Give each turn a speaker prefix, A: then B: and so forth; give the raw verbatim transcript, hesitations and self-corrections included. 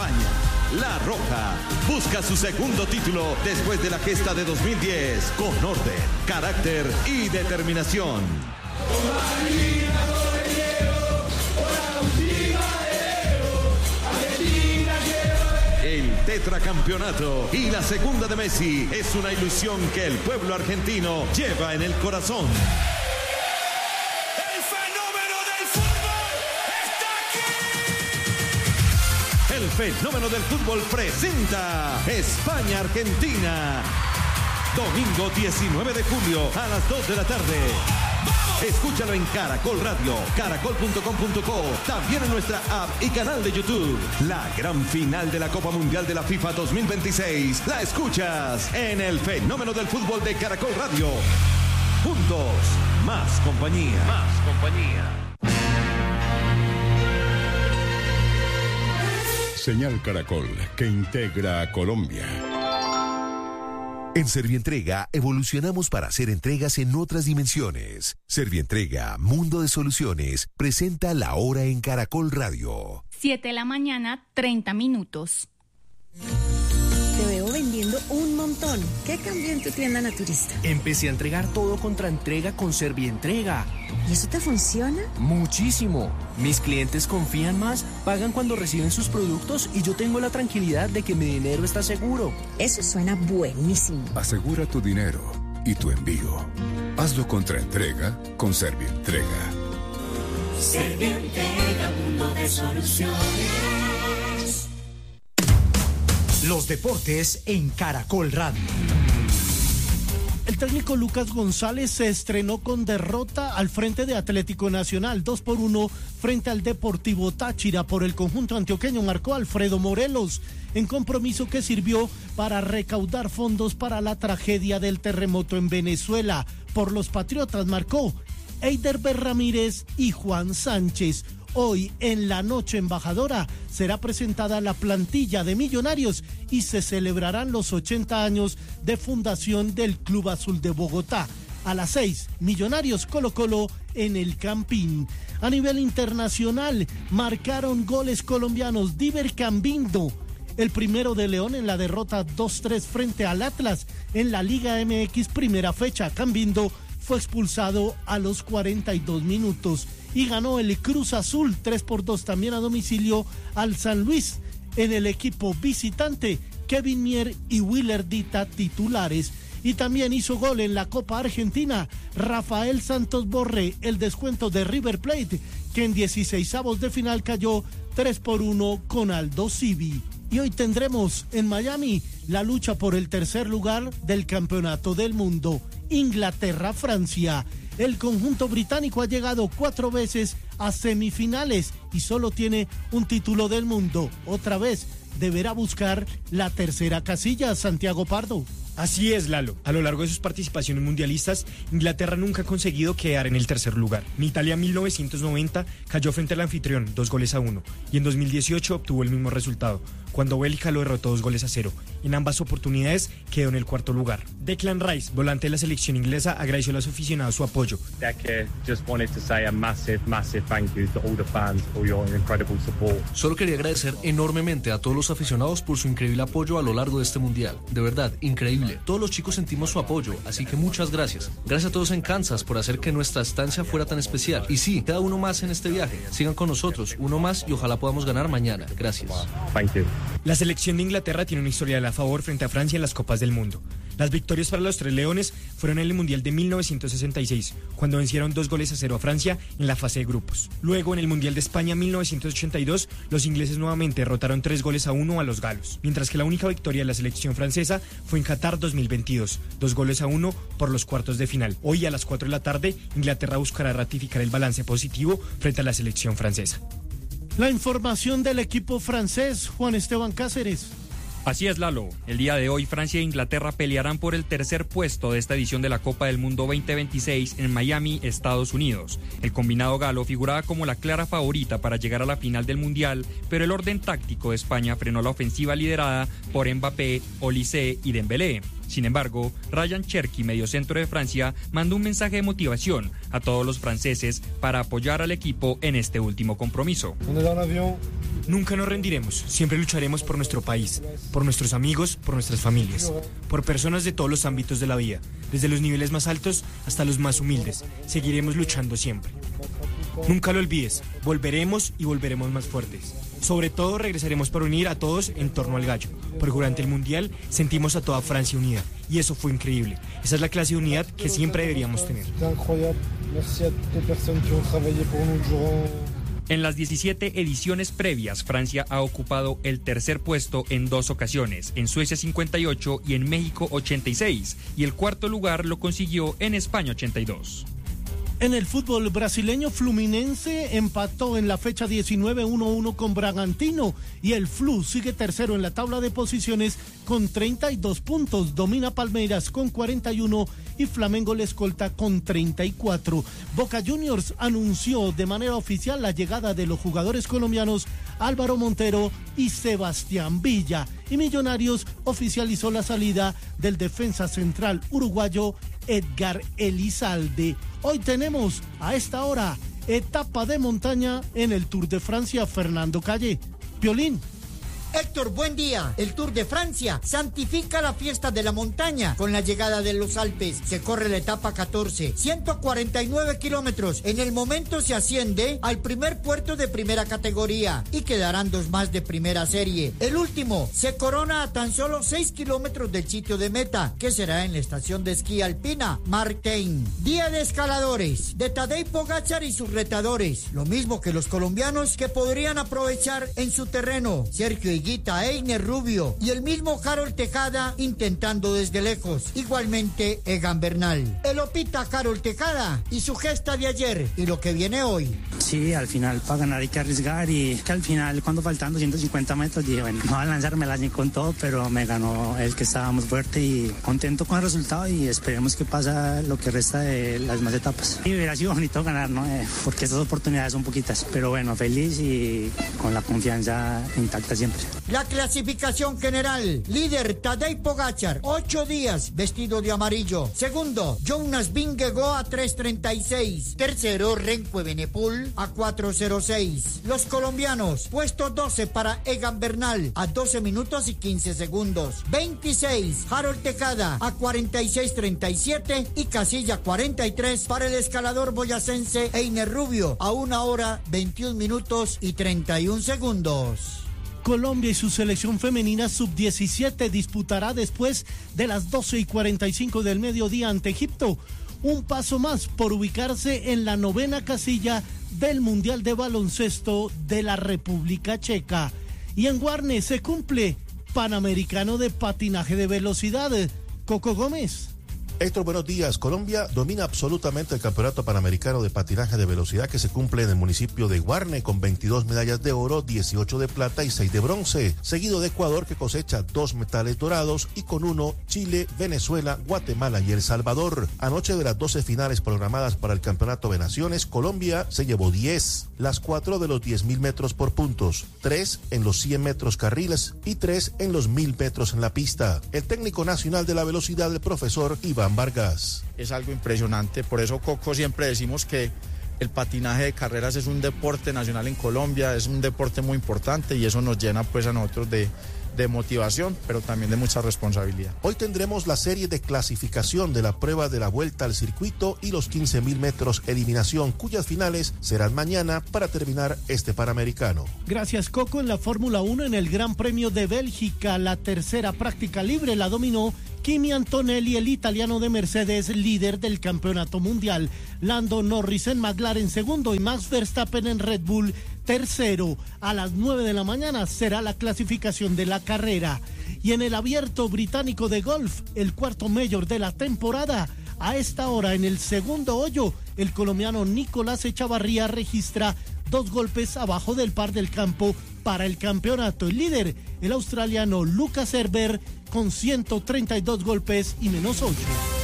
A: España. La Roja busca su segundo título después de la gesta de dos mil diez con orden, carácter y determinación. El tetracampeonato y la segunda de Messi es una ilusión que el pueblo argentino lleva en el corazón.
B: El fenómeno del fútbol está aquí.
A: El fenómeno del fútbol presenta España-Argentina. Domingo diecinueve de julio a las dos de la tarde. Escúchalo en Caracol Radio, caracol punto com punto co, también en nuestra app y canal de YouTube. La gran final de la Copa Mundial de la FIFA dos mil veintiséis la escuchas en el fenómeno del fútbol de Caracol Radio. Juntos, más compañía.
C: Más compañía.
D: Señal Caracol, que integra a Colombia.
E: En Servientrega evolucionamos para hacer entregas en otras dimensiones. Servientrega, Mundo de Soluciones, presenta La Hora en Caracol Radio.
F: siete de la mañana, treinta minutos.
G: Te veo vendiendo un montón. ¿Qué cambió en tu tienda naturista?
H: Empecé a entregar todo contra entrega con Servientrega.
G: ¿Y eso te funciona?
H: Muchísimo. Mis clientes confían más, pagan cuando reciben sus productos y yo tengo la tranquilidad de que mi dinero está seguro.
G: Eso suena buenísimo.
D: Asegura tu dinero y tu envío. Hazlo contra entrega con Servientrega.
B: Servientrega, mundo de soluciones.
I: Los deportes en Caracol Radio.
J: El técnico Lucas González se estrenó con derrota al frente de Atlético Nacional, dos por uno frente al Deportivo Táchira. Por el conjunto antioqueño marcó Alfredo Morelos, en compromiso que sirvió para recaudar fondos para la tragedia del terremoto en Venezuela. Por los Patriotas marcó Eider Ramírez y Juan Sánchez. Hoy en la noche embajadora será presentada la plantilla de Millonarios y se celebrarán los ochenta años de fundación del Club Azul de Bogotá. A las seis, Millonarios Colo Colo en el Campín. A nivel internacional, marcaron goles colombianos Diver Cambindo, el primero de León en la derrota dos tres frente al Atlas en la Liga M X primera fecha. Cambindo fue expulsado a los cuarenta y dos minutos. Y ganó el Cruz Azul tres por dos también a domicilio al San Luis. En el equipo visitante, Kevin Mier y Willer Dita titulares. Y también hizo gol en la Copa Argentina Rafael Santos Borré, el descuento de River Plate, que en dieciseisavos de final cayó tres por uno con Aldo Civi. Y hoy tendremos en Miami la lucha por el tercer lugar del Campeonato del Mundo. Inglaterra-Francia. El conjunto británico ha llegado cuatro veces a semifinales y solo tiene un título del mundo. Otra vez deberá buscar la tercera casilla, Santiago Pardo.
K: Así es, Lalo. A lo largo de sus participaciones mundialistas, Inglaterra nunca ha conseguido quedar en el tercer lugar. En Italia mil novecientos noventa cayó frente al anfitrión, dos goles a uno, y en dos mil dieciocho obtuvo el mismo resultado, cuando Bélgica lo derrotó dos goles a cero. En ambas oportunidades quedó en el cuarto lugar. Declan Rice, volante de la selección inglesa, agradeció a los aficionados su apoyo.
L: Solo quería agradecer enormemente a todos los aficionados por su increíble apoyo a lo largo de este mundial. De verdad, increíble. Todos los chicos sentimos su apoyo, así que muchas gracias. Gracias a todos en Kansas por hacer que nuestra estancia fuera tan especial. Y sí, queda uno más en este viaje. Sigan con nosotros, uno más y ojalá podamos ganar mañana. Gracias.
K: La selección de Inglaterra tiene una historia a favor frente a Francia en las Copas del Mundo. Las victorias para los Tres Leones fueron en el Mundial de mil novecientos sesenta y seis, cuando vencieron dos goles a cero a Francia en la fase de grupos. Luego, en el Mundial de España mil novecientos ochenta y dos, los ingleses nuevamente derrotaron tres goles a uno a los galos, mientras que la única victoria de la selección francesa fue en Qatar dos mil veintidós, dos goles a uno por los cuartos de final. Hoy a las cuatro de la tarde, Inglaterra buscará ratificar el balance positivo frente a la selección francesa.
J: La información del equipo francés, Juan Esteban Cáceres.
M: Así es, Lalo. El día de hoy Francia e Inglaterra pelearán por el tercer puesto de esta edición de la Copa del Mundo veinte veintiséis en Miami, Estados Unidos. El combinado galo figuraba como la clara favorita para llegar a la final del Mundial, pero el orden táctico de España frenó la ofensiva liderada por Mbappé, Olise y Dembélé. Sin embargo, Ryan Cherki, mediocentro de Francia, mandó un mensaje de motivación a todos los franceses para apoyar al equipo en este último compromiso.
K: Nunca nos rendiremos, siempre lucharemos por nuestro país, por nuestros amigos, por nuestras familias, por personas de todos los ámbitos de la vida, desde los niveles más altos hasta los más humildes. Seguiremos luchando siempre. Nunca lo olvides, volveremos y volveremos más fuertes. Sobre todo regresaremos para unir a todos en torno al gallo, porque durante el Mundial sentimos a toda Francia unida, y eso fue increíble. Esa es la clase de unidad que siempre deberíamos tener.
M: En las diecisiete ediciones previas, Francia ha ocupado el tercer puesto en dos ocasiones, en Suecia cincuenta y ocho y en México ochenta y seis, y el cuarto lugar lo consiguió en España ochenta y dos.
J: En el fútbol brasileño, Fluminense empató en la fecha diecinueve uno a uno con Bragantino y el Flu sigue tercero en la tabla de posiciones con treinta y dos puntos. Domina Palmeiras con cuarenta y uno y Flamengo le escolta con treinta y cuatro. Boca Juniors anunció de manera oficial la llegada de los jugadores colombianos Álvaro Montero y Sebastián Villa. Y Millonarios oficializó la salida del defensa central uruguayo Edgar Elizalde. Hoy tenemos a esta hora etapa de montaña en el Tour de Francia. Fernando Calle. Piolín.
C: Héctor, buen día. El Tour de Francia santifica la fiesta de la montaña con la llegada de los Alpes. Se corre la etapa catorce, ciento cuarenta y nueve kilómetros. En el momento se asciende al primer puerto de primera categoría y quedarán dos más de primera serie. El último se corona a tan solo seis kilómetros del sitio de meta, que será en la estación de esquí alpina Martin. Día de escaladores, de Tadej Pogačar y sus retadores, lo mismo que los colombianos que podrían aprovechar en su terreno. Sergio Higuita, Einer Rubio y el mismo Harold Tejada intentando desde lejos. Igualmente Egan Bernal. El opita Harold Tejada y su gesta de ayer y lo que viene hoy.
N: Sí, al final para ganar hay que arriesgar y que al final cuando faltan doscientos cincuenta metros dije, bueno, no voy a lanzármela ni con todo, pero me ganó el que estábamos fuerte y contento con el resultado y esperemos que pasa lo que resta de las demás etapas. Y hubiera sido bonito ganar, ¿no? Eh, porque estas oportunidades son poquitas, pero bueno, feliz y con la confianza intacta siempre.
C: La clasificación general: líder Tadej Pogačar, ocho días vestido de amarillo. Segundo, Jonas Vingegaard a tres treinta y seis. Tercero, Remco Evenepoel a cuatro cero seis. Los colombianos, puesto doce para Egan Bernal a doce minutos y quince segundos. veintiséis, Harold Tejada a cuarenta y seis treinta y siete y casilla cuarenta y tres para el escalador boyacense Einer Rubio a una hora veintiún minutos y treinta y un segundos.
J: Colombia y su selección femenina sub diecisiete disputará después de las doce y cuarenta y cinco del mediodía ante Egipto. Un paso más por ubicarse en la novena casilla del Mundial de Baloncesto de la República Checa. Y en Guarne se cumple Panamericano de Patinaje de Velocidad. Coco Gómez.
O: Héctor, buenos días. Colombia domina absolutamente el Campeonato Panamericano de Patinaje de Velocidad que se cumple en el municipio de Guarne con veintidós medallas de oro, dieciocho de plata y seis de bronce, seguido de Ecuador que cosecha dos metales dorados y con uno Chile, Venezuela, Guatemala y El Salvador. Anoche de las doce finales programadas para el Campeonato de Naciones, Colombia se llevó diez, las cuatro de los diez mil metros por puntos, tres en los cien metros carriles y tres en los mil metros en la pista. El técnico nacional de la velocidad, el profesor Iván Vargas.
P: Es algo impresionante, por eso Coco siempre decimos que el patinaje de carreras es un deporte nacional en Colombia, es un deporte muy importante y eso nos llena pues a nosotros de, de motivación, pero también de mucha responsabilidad.
O: Hoy tendremos la serie de clasificación de la prueba de la vuelta al circuito y los quince mil metros eliminación, cuyas finales serán mañana para terminar este Panamericano.
J: Gracias, Coco. En la Fórmula uno, en el Gran Premio de Bélgica, la tercera práctica libre la dominó Kimi Antonelli, el italiano de Mercedes, líder del campeonato mundial. Lando Norris en McLaren segundo y Max Verstappen en Red Bull tercero. A las nueve de la mañana será la clasificación de la carrera. Y en el abierto británico de golf, el cuarto mayor de la temporada, a esta hora en el segundo hoyo, el colombiano Nicolás Echavarría registra dos golpes abajo del par del campo para el campeonato. El líder, el australiano Lucas Herbert, con ciento treinta y dos golpes y menos ocho.